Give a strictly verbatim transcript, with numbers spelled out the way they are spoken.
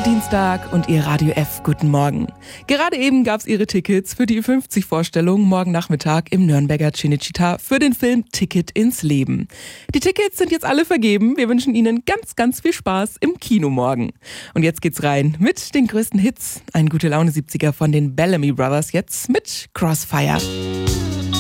Dienstag und ihr Radio F, guten Morgen. Gerade eben gab es ihre Tickets für die Ü fünfzig-Vorstellung morgen Nachmittag im Nürnberger Cinecittà für den Film Ticket ins Leben. Die Tickets sind jetzt alle vergeben. Wir wünschen Ihnen ganz, ganz viel Spaß im Kino morgen. Und jetzt geht's rein mit den größten Hits. Ein gute Laune siebziger von den Bellamy Brothers jetzt mit Crossfire.